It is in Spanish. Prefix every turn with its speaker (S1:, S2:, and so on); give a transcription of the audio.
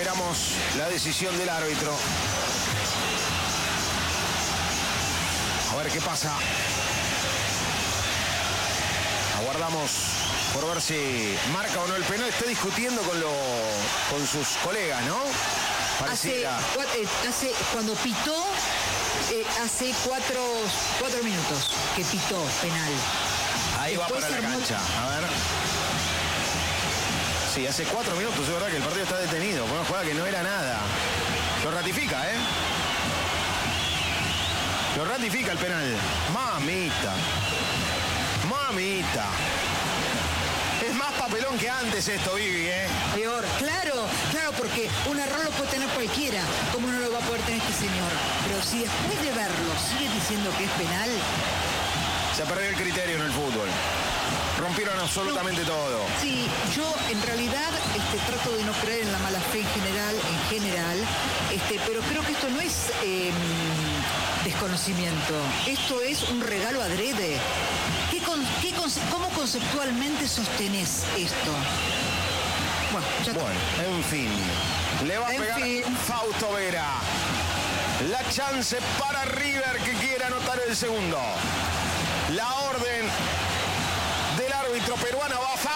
S1: Esperamos la decisión del árbitro. A ver qué pasa. Aguardamos por ver si marca o no el penal. Está discutiendo con sus colegas, ¿no?
S2: Cuando pitó, hace cuatro minutos que pitó penal.
S1: Ahí después va para la cancha. A ver. Sí, hace 4 minutos, es verdad que el partido está detenido. Fue una jugada que no era nada. Lo ratifica, ¿eh? Lo ratifica el penal. Mamita. Mamita. Es más papelón que antes esto, Vivi, ¿eh?
S2: Peor. Claro, porque un error lo puede tener cualquiera. ¿Cómo no lo va a poder tener este señor? Pero si después de verlo sigue diciendo que es penal...
S1: Se perdió el criterio en el fútbol. Rompieron absolutamente todo.
S2: Sí, yo en realidad trato de no creer en la mala fe en general, pero creo que esto no es desconocimiento. Esto es un regalo adrede. ¿Cómo conceptualmente sostenés esto?
S1: Bueno, en fin. Le va a pegar Fausto Vera. La chance para River que quiere anotar el segundo. La orden del árbitro peruano va a